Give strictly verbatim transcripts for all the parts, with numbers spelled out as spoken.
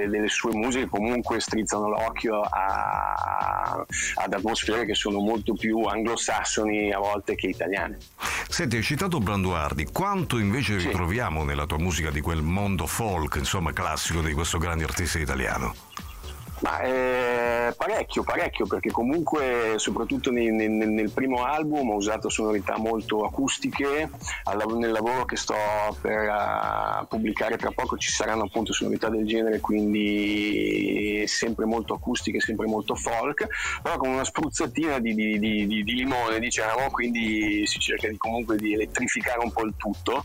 delle, delle sue musiche comunque strizzano l'occhio a, ad atmosfere che sono molto più anglosassoni a volte che italiane. Senti, hai citato Branduardi, quanto invece Sì. ritroviamo nella tua musica di quel mondo folk, insomma classico di questo grande artista italiano? Ma eh, parecchio, parecchio, perché comunque soprattutto nel, nel, nel primo album ho usato sonorità molto acustiche. Al, nel lavoro che sto per uh, pubblicare tra poco ci saranno appunto sonorità del genere, quindi sempre molto acustiche, sempre molto folk, però con una spruzzatina di, di, di, di, di limone, diciamo, quindi si cerca di comunque di elettrificare un po' il tutto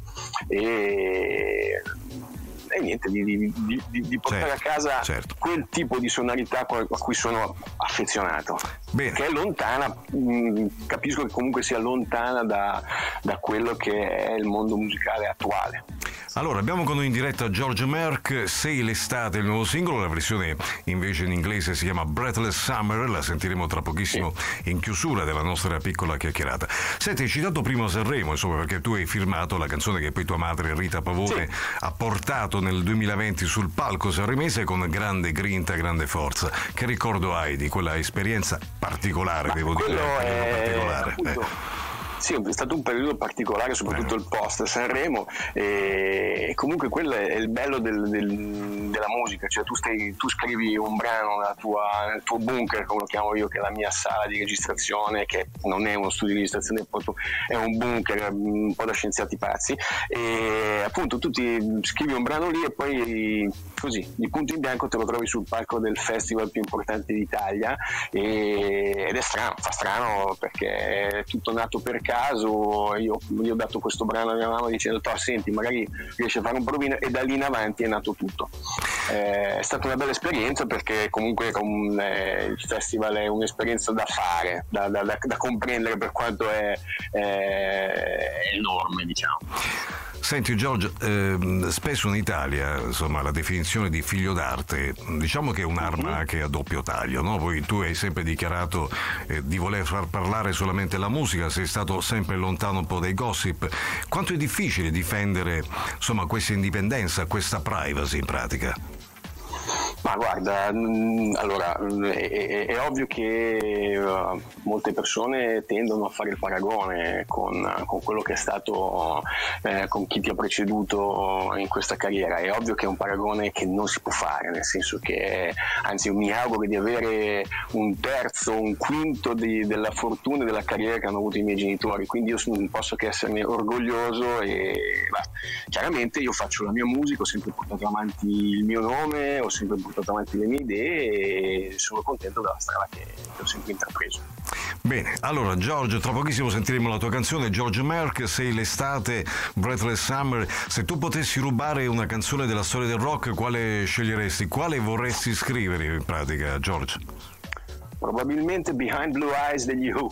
e... e niente, di, di, di, di portare certo, a casa certo. quel tipo di sonorità a cui sono affezionato. Bene. Che è lontana, mh, capisco che comunque sia lontana da, da quello che è il mondo musicale attuale. Allora, abbiamo con noi in diretta George Merck, Sei l'estate, il nuovo singolo, la versione invece in inglese si chiama Breathless Summer, la sentiremo tra pochissimo sì. in chiusura della nostra piccola chiacchierata. Senti, hai citato prima Sanremo, insomma, perché tu hai firmato la canzone che poi tua madre Rita Pavone sì. ha portato nel duemilaventi sul palco sanremese con grande grinta, grande forza. Che ricordo hai di quella esperienza particolare, Ma devo dire? È, particolare. Appunto, eh. Sì, è stato un periodo particolare, soprattutto il post Sanremo, e comunque quello è il bello del, del, della musica, cioè tu, stai, tu scrivi un brano nella tua, nel tuo bunker, come lo chiamo io, che è la mia sala di registrazione, che non è uno studio di registrazione, è un bunker un po' da scienziati pazzi, e appunto tu ti scrivi un brano lì e poi così, di punto in bianco te lo trovi sul palco del festival più importante d'Italia, e, ed è strano, fa strano perché è tutto nato per caso. Caso io gli ho dato questo brano a mia mamma dicendo oh, senti magari riesci a fare un provino, e da lì in avanti è nato tutto. Eh, è stata una bella esperienza perché comunque un, eh, il festival è un'esperienza da fare, da, da, da, da comprendere per quanto è, è, è enorme, diciamo. Senti George, eh, spesso in Italia insomma la definizione di figlio d'arte diciamo che è un'arma mm-hmm. che a doppio taglio, no? Poi tu hai sempre dichiarato eh, di voler far parlare solamente la musica, sei stato sempre lontano un po' dai gossip. Quanto è difficile difendere insomma questa indipendenza, questa privacy in pratica? Ma guarda, allora è, è, è ovvio che uh, molte persone tendono a fare il paragone con, con quello che è stato, eh, con chi ti ha preceduto in questa carriera. È ovvio che è un paragone che non si può fare, nel senso che, anzi, io mi auguro di avere un terzo, un quinto di, della fortuna e della carriera che hanno avuto i miei genitori, quindi io non posso che esserne orgoglioso e beh, chiaramente io faccio la mia musica, ho sempre portato avanti il mio nome, ho sempre portato avanti le mie idee e sono contento della strada che, che ho sempre intrapreso. Bene, allora George, tra pochissimo sentiremo la tua canzone, George Merck, Sei l'estate, Breathless Summer. Se tu potessi rubare una canzone della storia del rock, quale sceglieresti? Quale vorresti scrivere in pratica, George? Probabilmente Behind Blue Eyes degli Who.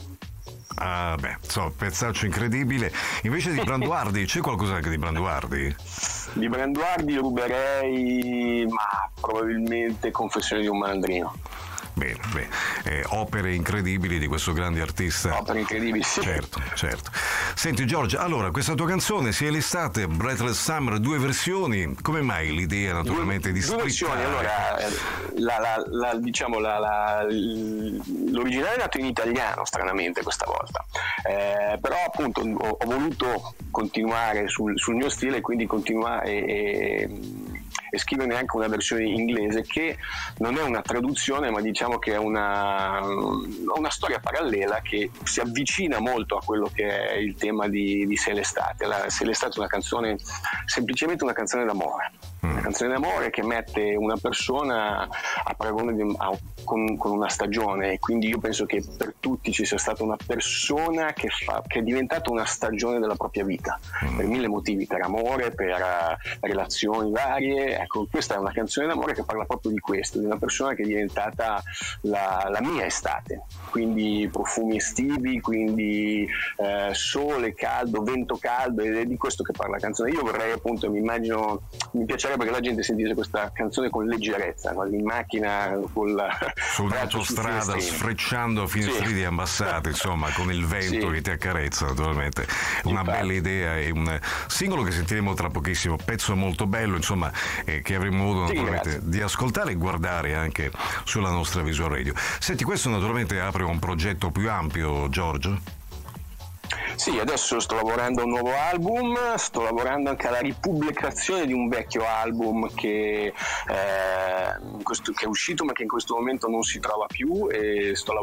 Ah beh, so, pezzaccio incredibile. Invece di Branduardi, c'è qualcosa anche di Branduardi? Di Branduardi ruberei, ma probabilmente Confessione di un malandrino. Bene, bene. Eh, opere incredibili di questo grande artista. Opere incredibili, sì. Certo, certo. Senti George, allora, questa tua canzone, Sia l'estate, Breathless Summer, due versioni. Come mai l'idea naturalmente due, di due versioni, allora, la, la, la, diciamo, la, la, l'originale è nato in italiano, stranamente, questa volta. Eh, però appunto ho, ho voluto continuare sul, sul mio stile, quindi continuare e, e scriverne anche una versione inglese che non è una traduzione, ma diciamo che è una, una storia parallela che si avvicina molto a quello che è il tema di, di Sei l'estate. La, Sei l'estate è una canzone, semplicemente una canzone d'amore. Una canzone d'amore che mette una persona a paragone di, a, con, con una stagione, e quindi io penso che per tutti ci sia stata una persona che, fa, che è diventata una stagione della propria vita, per mille motivi, per amore, per uh, relazioni varie. Ecco, questa è una canzone d'amore che parla proprio di questo, di una persona che è diventata la, la mia estate, quindi profumi estivi, quindi eh, sole caldo, vento caldo, ed è di questo che parla la canzone. Io vorrei appunto, mi immagino, mi piacerebbe che la gente sentisse questa canzone con leggerezza, no? In macchina macchina col sull'autostrada sfrecciando finestrini sì. ambassati, insomma, con il vento sì. che ti accarezza, naturalmente. Una Infatti. bella idea e un singolo che sentiremo tra pochissimo, pezzo molto bello, insomma, eh, che avremo modo sì, naturalmente di ascoltare e guardare anche sulla nostra Visual Radio. Senti, questo naturalmente apre un progetto più ampio, Giorgio? Sì, adesso sto lavorando a un nuovo album, sto lavorando anche alla ripubblicazione di un vecchio album che, eh, questo, che è uscito ma che in questo momento non si trova più, e sto lavorando